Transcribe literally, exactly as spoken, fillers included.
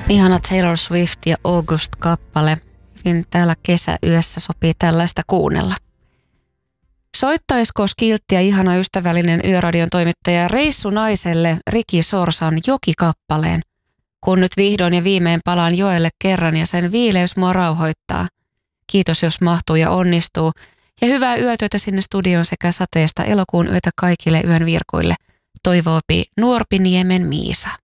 Ihana Taylor Swift ja August-kappale. Hyvin täällä kesäyössä sopii tällaista kuunnella. Soittaisiko kiltti ja ihana ystävällinen Yöradion toimittaja reissunaiselle Riki Sorsan Joki-kappaleen? Kun nyt vihdoin ja viimein palaan joelle kerran ja sen viileys mua rauhoittaa. Kiitos jos mahtuu ja onnistuu. Ja hyvää yötyötä sinne studioon sekä sateesta elokuun yötä kaikille yön virkuille. Toivoopi Nuorpiniemen Miisa.